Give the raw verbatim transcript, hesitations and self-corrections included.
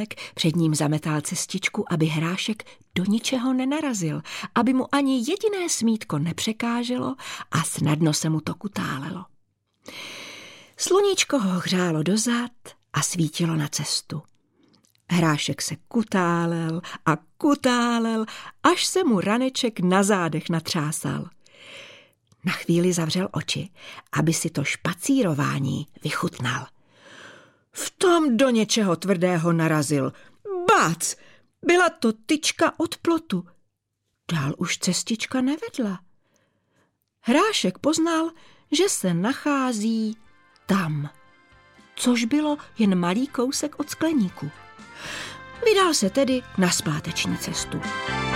Smolek před ním zametal cestičku, aby Hrášek do ničeho nenarazil, aby mu ani jediné smítko nepřekáželo a snadno se mu to kutálelo. Sluníčko ho hřálo dozad a svítilo na cestu. Hrášek se kutálel a kutálel, až se mu raneček na zádech natřásal. Na chvíli zavřel oči, aby si to špacírování vychutnal. V tom do něčeho tvrdého narazil. Bác! Byla to tyčka od plotu. Dál už cestička nevedla. Hrášek poznal, že se nachází tam, což bylo jen malý kousek od skleníku. Vydal se tedy na zpáteční cestu.